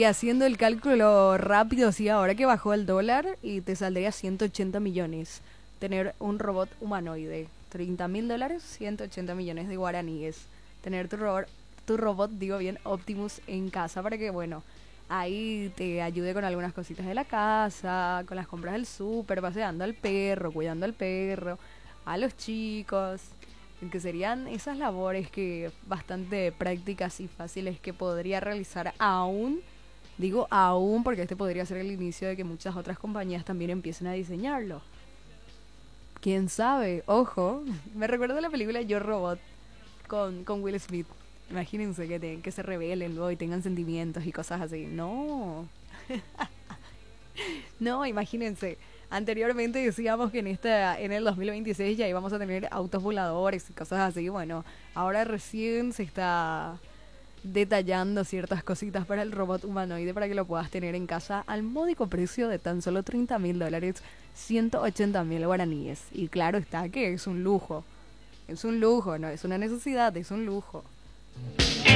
Y haciendo el cálculo rápido, sí, ahora que bajó el dólar, y te saldría 180 millones tener un robot humanoide. $30.000, 180 millones de guaraníes. Tener tu robot, digo bien, Optimus en casa para que, bueno, ahí te ayude con algunas cositas de la casa, con las compras del súper, paseando al perro, cuidando al perro, a los chicos, que serían esas labores que bastante prácticas y fáciles que podría realizar aún. Digo aún porque este podría ser el inicio de que muchas otras compañías también empiecen a diseñarlo. ¿Quién sabe? Ojo, me recuerdo la película Yo Robot con Will Smith. Imagínense que se rebelen luego y tengan sentimientos y cosas así. No, no, imagínense. Anteriormente decíamos que en el 2026 ya íbamos a tener autos voladores y cosas así. Bueno, ahora recién se está detallando ciertas cositas para el robot humanoide para que lo puedas tener en casa al módico precio de tan solo $30.000, 180.000 guaraníes. Y claro está que es un lujo. Es un lujo, no es una necesidad, es un lujo.